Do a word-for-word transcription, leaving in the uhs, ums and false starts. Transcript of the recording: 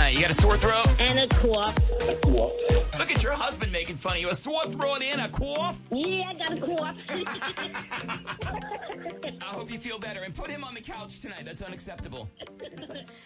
tonight? You got a sore throat? And a cough. A cough. Look at your husband making fun of you. A sore throat and a cough? Yeah, I got a cough. I hope you feel better. And put him on the couch tonight. That's unacceptable.